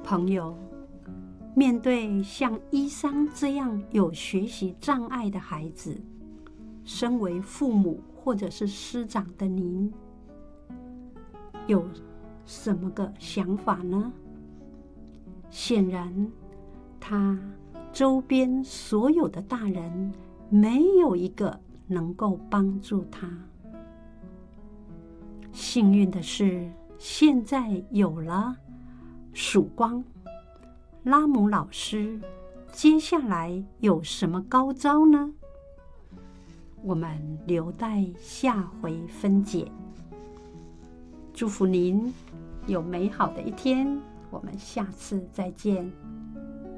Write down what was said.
朋友，面对像伊桑这样有学习障碍的孩子，身为父母或者是师长的您，有什么个想法呢？显然，他周边所有的大人没有一个能够帮助他。幸运的是，现在有了曙光。拉姆老师接下来有什么高招呢？我们留待下回分解。祝福您有美好的一天，我们下次再见。